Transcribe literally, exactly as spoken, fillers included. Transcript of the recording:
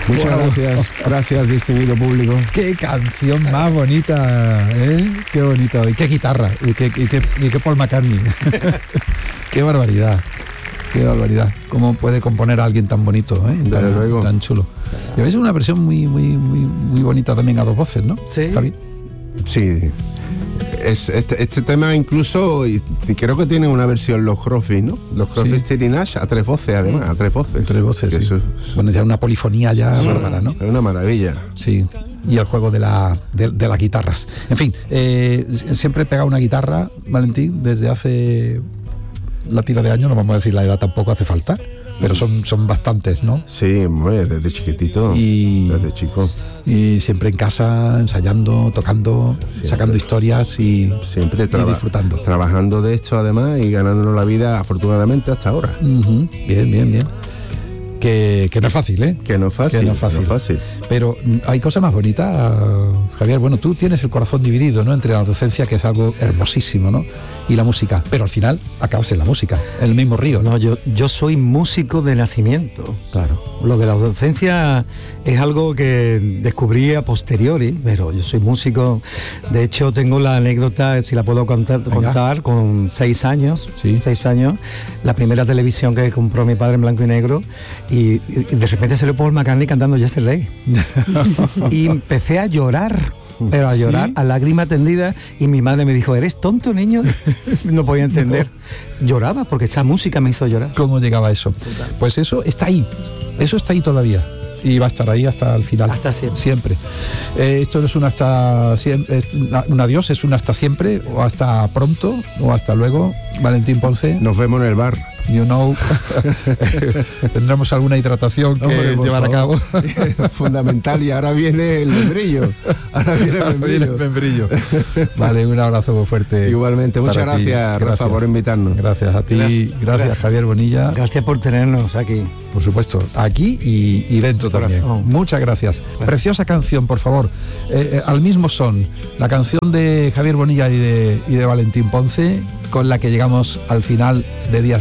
Muchas Bueno. gracias, gracias, distinguido público. Qué canción más bonita, ¿eh? Qué bonito. Y qué guitarra, y qué, y qué, y qué Paul McCartney. Qué barbaridad, qué barbaridad. ¿Cómo puede componer a alguien tan bonito, ¿eh? Desde tan, luego. tan chulo? Y veis una versión muy, muy, muy, muy bonita también a dos voces, ¿no? Sí. Javi. Sí. Es, este, este tema incluso, y, y creo que tiene una versión los Crosby, ¿no? Los Crosby, Sí. Stills y Nash a tres voces, además, a tres voces. Tres voces, Que sí. eso es- Bueno, ya una polifonía ya bárbara, ¿no? Es una maravilla. Sí, y el juego de, la, de, de las guitarras. En fin, eh, siempre he pegado una guitarra, Valentín, desde hace la tira de años, no vamos a decir la edad, tampoco hace falta, pero son, son bastantes, ¿no? Sí, hombre, desde chiquitito, Y- desde chico. Y siempre en casa, ensayando, tocando, sacando historias y, Siempre y traba- disfrutando. trabajando de esto además y ganándonos la vida afortunadamente hasta ahora. Ujú, bien, bien, bien. Que, que no es fácil, ¿eh? Que no es fácil, Que no es fácil. fácil. Pero mm, hay cosas más bonitas, Javier. Bueno, tú tienes el corazón dividido, ¿no? Entre la docencia, que es algo hermosísimo, ¿no? Y la música. Pero al final acabas en la música, en el mismo río, ¿no? No, yo, yo soy músico de nacimiento. Claro. Lo de la docencia es algo que descubrí a posteriori, pero yo soy músico. De hecho, tengo la anécdota, si la puedo contar, Venga. contar con seis años. Sí. Seis años. La primera televisión que compró mi padre en blanco y negro. Y, y de repente salió Paul McCartney cantando Yesterday. Y empecé a llorar. Pero a ¿Sí? llorar, a lágrima tendida, y mi madre me dijo, ¿eres tonto, niño? No podía entender. Lloraba porque esa música me hizo llorar. ¿Cómo llegaba eso? Pues eso está ahí. Eso está ahí todavía. Y va a estar ahí hasta el final. Hasta siempre. Siempre. Eh, esto no es un hasta siempre, es una- un adiós, es un hasta siempre, o hasta pronto, o hasta luego. Valentín Ponce. Nos vemos en el bar. You know, tendremos alguna hidratación que Hombre, por llevar a cabo. favor. Fundamental. Y ahora viene el membrillo. Ahora viene el Ahora viene el membrillo. membrillo. Vale, un abrazo muy fuerte. Igualmente, muchas para ti. gracias, Rafa, por invitarnos. Gracias a ti, Gracias. gracias, Gracias. Javier Bonilla, Gracias por tenernos aquí. por supuesto, aquí y, y dentro también. Corazón. Muchas gracias. Preciosa canción, por favor. Eh, eh, al mismo son, la canción de Javier Bonilla y de, y de Valentín Ponce, con la que llegamos al final de Días